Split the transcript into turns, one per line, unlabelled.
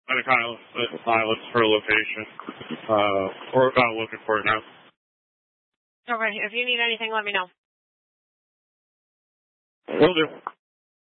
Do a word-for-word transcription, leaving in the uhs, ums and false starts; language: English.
I'm kind of silence for a location. Uh, we're kind of looking for it now.
Okay, if you need anything, let me know.
Will do.